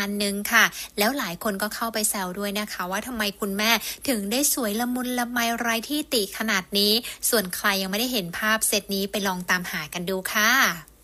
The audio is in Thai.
ณนึงค่ะแล้วหลายคนก็เข้าไปแซวด้วยนะคะว่าทำไมคุณแม่ถึงได้สวยละมุนละไมไร้ที่ติขนาดนี้ส่วนใครยังไม่ได้เห็นภาพเซตนี้ไปลองตามหากันดูค่ะ